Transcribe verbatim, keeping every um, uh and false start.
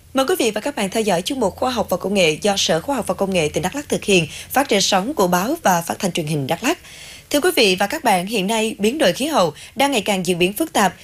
Mời quý vị và các bạn theo dõi chuyên mục Khoa học và Công nghệ do Sở Khoa học và Công nghệ tỉnh Đắk Lắk thực hiện, phát trên sóng của báo và phát thanh truyền hình Đắk Lắk. Thưa quý vị và các bạn, hiện nay biến đổi khí hậu đang ngày càng diễn biến phức tạp,